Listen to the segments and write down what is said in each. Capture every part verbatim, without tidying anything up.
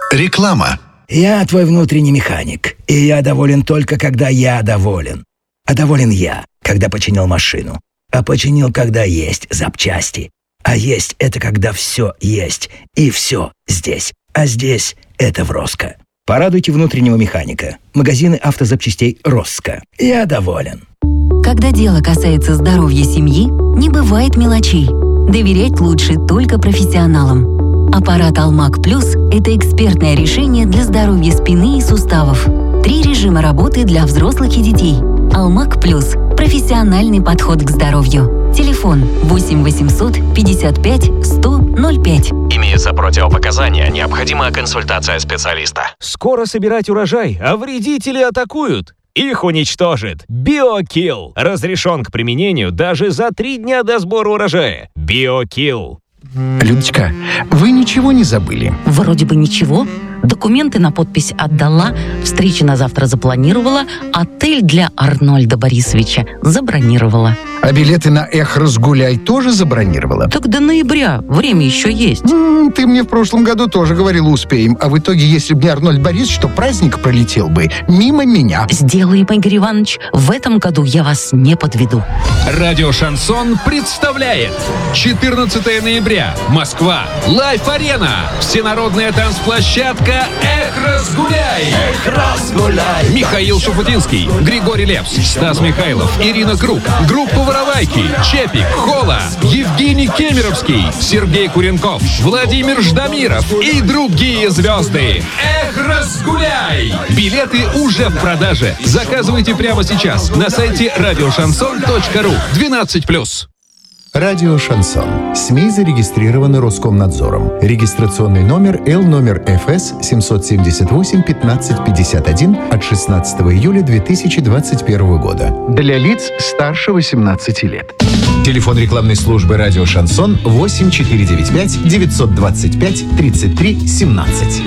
Реклама. Я твой внутренний механик, и я доволен только, когда я доволен. А доволен я, когда починил машину. А починил, когда есть запчасти. А есть — это когда все есть, и все здесь. А здесь — это в Роско. Порадуйте внутреннего механика. Магазины автозапчастей Роско. Я доволен. Когда дело касается здоровья семьи, не бывает мелочей. Доверять лучше только профессионалам. Аппарат Алмак Плюс – это экспертное решение для здоровья спины и суставов. Три режима работы для взрослых и детей. Алмак Плюс – профессиональный подход к здоровью. Телефон восемь восемьсот пятьдесят пять сто ноль пять. Имеются противопоказания, необходима консультация специалиста. Скоро собирать урожай, а вредители атакуют. Их уничтожит BioKill. Разрешен к применению даже за три дня до сбора урожая. BioKill. Людочка, вы ничего не забыли? Вроде бы ничего. Документы на подпись отдала, встречу на завтра запланировала, отель для Арнольда Борисовича забронировала. А билеты на «Эх, разгуляй» тоже забронировала? Так до ноября, время еще есть. М-м, ты мне в прошлом году тоже говорила «успеем», а в итоге, если бы не Арнольд Борисович, то праздник пролетел бы мимо меня. Сделаем, Игорь Иванович, в этом году я вас не подведу. Радио «Шансон» представляет четырнадцатого ноября. Москва. Лайф-арена. Всенародная танцплощадка «Эх, разгуляй». Эх, разгуляй. Михаил Шуфутинский, Григорий Лепс, Стас Михайлов, Ирина Круг, группа «Воровайки», Чепик, Хола, Евгений Кемеровский, Сергей Куренков, Владимир Ждамиров и другие звезды. Эх, разгуляй. Билеты уже в продаже. Заказывайте прямо сейчас на сайте радиошансон точка ру. двенадцать плюс. Радио «Шансон». СМИ зарегистрированы Роскомнадзором. Регистрационный номер Л номер Ф С семь семь восемь пятнадцать пятьдесят один от шестнадцатого июля две тысячи двадцать первого года. Для лиц старше восемнадцати лет. Телефон рекламной службы «Радио Шансон» восемь четыре девять пять девятьсот двадцать пять тридцать три семнадцать.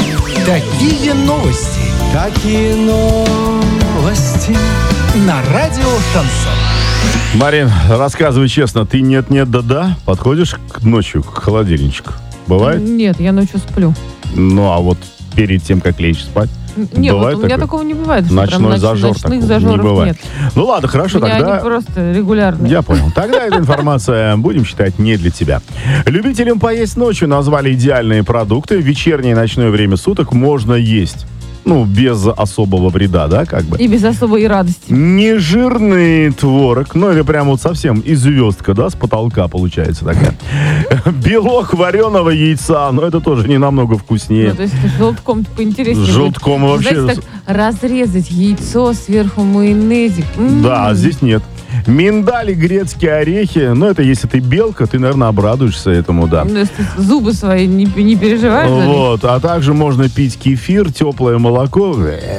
Такие новости. Такие новости. На радио «Шансон». Марин, рассказывай честно, ты нет-нет, да-да подходишь к ночью к холодильничку? Бывает? Нет, я ночью сплю. Ну, а вот перед тем, как лечь спать? Нет, вот у меня такого не бывает. Что Ночной прям зажор ночных такого зажоров не бывает. Нет. Ну ладно, хорошо, у меня тогда... они просто регулярные. Я понял. Тогда эта информация, будем считать, не для тебя. Любителям поесть ночью назвали идеальные продукты. В вечернее и ночное время суток можно есть. Ну, без особого вреда, да, как бы. И без особой радости. Нежирный творог, ну или прям вот совсем и звездка, да, с потолка получается такая. Белок вареного яйца, но это тоже не намного вкуснее. Ну, то есть с желтком поинтереснее. С желтком будет. вообще... Знаете, так разрезать яйцо, сверху майонезик. М-м-м. Да, здесь нет. Миндаль и грецкие орехи. Ну, это если ты белка, ты, наверное, обрадуешься этому, да. Ну, если ты зубы свои не, не переживаешь. Вот. А также можно пить кефир, теплое молоко.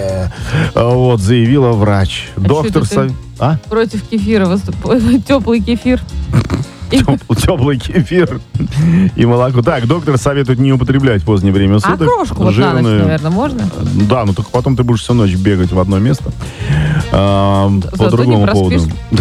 Вот, заявила врач. А Доктор... Со... А? Против кефира выступает. Теплый кефир. Теплый кефир и молоко. Так, доктор советует не употреблять в позднее время суток. А крошку вот на ночь, наверное, можно? Да, но только потом ты будешь всю ночь бегать в одно место. А, по другому поводу.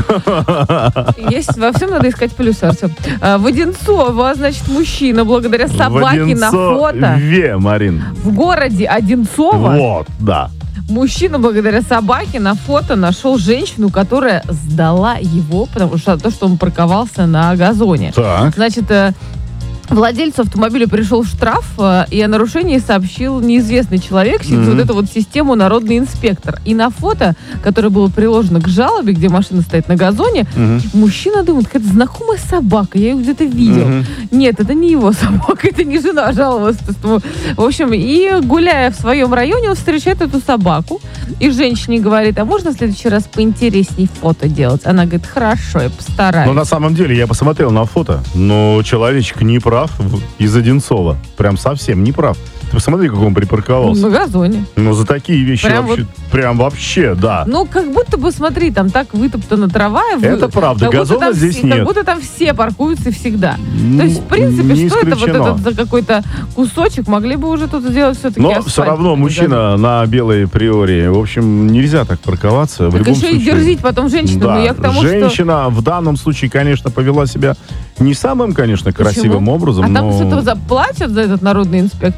Есть, во всем надо искать плюсы, Артем. А, в Одинцово, значит, мужчина благодаря собаке на фото. В Марин. В городе Одинцово. Вот, да. Мужчина благодаря собаке на фото нашел женщину, которая сдала его, потому что то, что он парковался на газоне. Так. Значит, владельцу автомобиля пришел штраф, и о нарушении сообщил неизвестный человек через mm-hmm. вот эту вот систему «Народный инспектор». И на фото, которое было приложено к жалобе, где машина стоит на газоне, mm-hmm. мужчина думает, какая-то знакомая собака, я ее где-то видел. Mm-hmm. Нет, это не его собака, это не жена жаловалась. В общем, и гуляя в своем районе, он встречает эту собаку, и женщине говорит, а можно в следующий раз поинтересней фото делать? Она говорит, хорошо, я постараюсь. Ну, на самом деле, я посмотрел на фото, но человечек не прав из Одинцова. Прям совсем не прав. Ты посмотри, как он припарковался. На газоне. Ну, за такие вещи прям вообще, вот... прям вообще, да. Ну, как будто бы, смотри, там так вытоптана трава. Это вы... правда, газона здесь все, нет. Как будто там все паркуются всегда. Ну, то есть, в принципе, не что исключено. это вот этот за какой-то кусочек, могли бы уже тут сделать все-таки Но асфальт. все равно мужчина на белой приоре. В общем, нельзя так парковаться. Так в любом еще случае. и дерзить потом женщину. Да. Но я к тому, Женщина что... в данном случае, конечно, повела себя не самым, конечно, красивым Почему? образом. А но... там что-то заплатят за этот народный инспектор? Нет,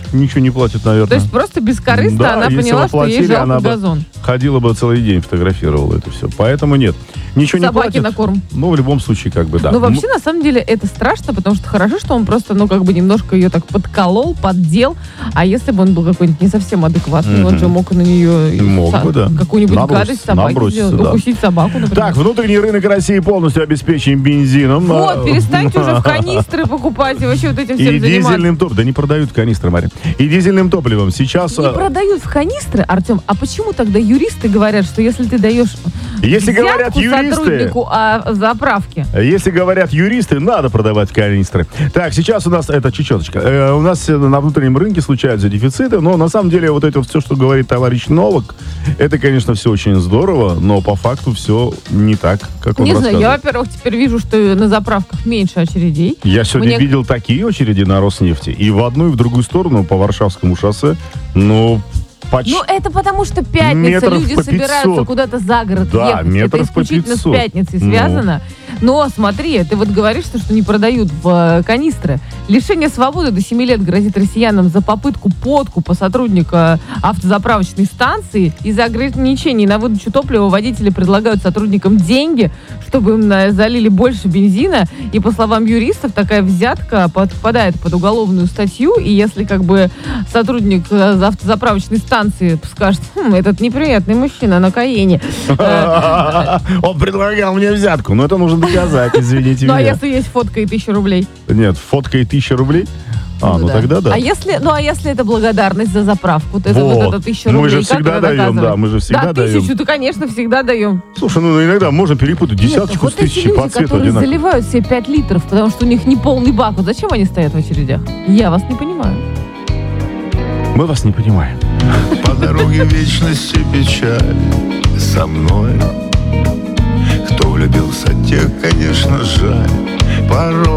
ничего не платит, наверное. То есть просто бескорыстно Да, она если поняла, бы что ей платили, жалко она бы газон. ходила бы целый день, фотографировала это все. Поэтому нет. Ничего не Собаки платит. на корм. Ну, в любом случае, как бы, да. Ну, вообще, на самом деле, это страшно, потому что хорошо, что он просто, ну, как бы немножко ее так подколол, поддел. А если бы он был какой-нибудь не совсем адекватный, Мгм. он же мог на нее Мог са- бы, да. какую-нибудь Наброситься, гадость собаке наброситься, сделать, да. укусить собаку, например. Так, внутренний рынок России полностью обеспечен бензином. Вот, А, перестаньте уже в канистры покупать и вообще вот этим всем И заниматься. дизельным топливом. Да не продают канистры, Мария. И дизельным топливом. Сейчас... Не а, продают в канистры, Артем, а почему тогда юристы говорят, что если ты даешь Если говорят взятку юристы... сотруднику о заправке, Если говорят юристы, надо продавать канистры. Так, сейчас у нас, это чечеточка, э, у нас на внутреннем рынке случаются дефициты, но на самом деле вот это все, что говорит товарищ Новак, это, конечно, все очень здорово, но по факту все не так, как он не знаю, рассказывает. я, во-первых, теперь вижу, что на заправках меньше очередей. Я сегодня Мне- видел такие очереди на Роснефти, и в одну, и в другую сторону по Варшавскому шоссе, ну, почти... Ну, это потому что пятница, Метров люди по собираются пятьсот. куда-то за город Да, ехать. Это метров по исключительно пятьсот. с пятницей Ну. связано. Но смотри, ты вот говоришь, что, что не продают в э, канистры. Лишение свободы до семи лет грозит россиянам за попытку подкупа сотрудника автозаправочной станции. Из-за ограничений на выдачу топлива водители предлагают сотрудникам деньги, чтобы им на- залили больше бензина. И по словам юристов, такая взятка подпадает под уголовную статью. И если как бы сотрудник э, автозаправочной станции скажет, хм, этот неприятный мужчина на Каене. э, Он предлагал мне взятку, но это нужно доказать, извините Ну, а меня. если есть фотка и тысяча рублей? Нет, фотка и тысяча рублей? А, ну, тогда да. А если, ну, а если это благодарность за заправку? Вот это вот Вот. эта тысяча Мы рублей. же как всегда это даем, доказывать? да, мы же всегда да, даем. тысячу, то, конечно, всегда даем. Слушай, ну иногда можно перепутать десяточку Нет, вот с тысячей эти люди, по цвету которые одинаково. заливают себе пять литров, потому что у них не полный бак. Вот зачем они стоят в очередях? Я вас не понимаю. Мы вас не понимаем. По дороге вечности печаль со мной. Кто влюбился, тех, конечно, жаль. Порой